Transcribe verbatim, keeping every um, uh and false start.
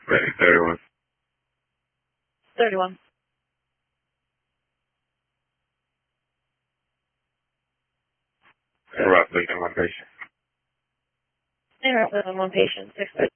Ready, thirty-one. thirty-one. Roughly in one patient. And roughly on one patient, six